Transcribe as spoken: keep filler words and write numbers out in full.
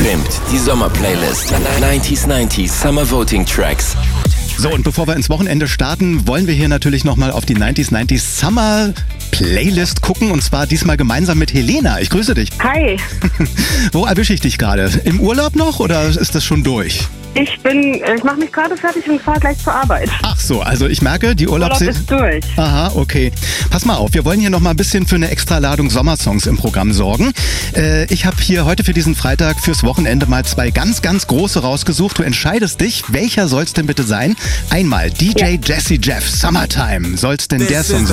Trimmt die Sommerplaylist. neunziger neunzig Summer Voting Tracks. So, und bevor wir ins Wochenende starten, wollen wir hier natürlich nochmal auf die neunziger neunzig Summer Playlist gucken, und zwar diesmal gemeinsam mit Helena. Ich grüße dich. Hi. Wo erwische ich dich gerade? Im Urlaub noch oder ist das schon durch? Ich bin, ich mache mich gerade fertig und fahre gleich zur Arbeit. Ach so, also ich merke, die Urlaubs... Urlaub ist durch. Aha, okay. Pass mal auf, wir wollen hier nochmal ein bisschen für eine Extraladung Sommersongs im Programm sorgen. Äh, ich habe hier heute für diesen Freitag fürs Wochenende mal zwei ganz, ganz große rausgesucht. Du entscheidest dich, welcher soll's denn bitte sein? Einmal D J ja. Jazzy Jeff, Summertime. Soll's denn der Song sein?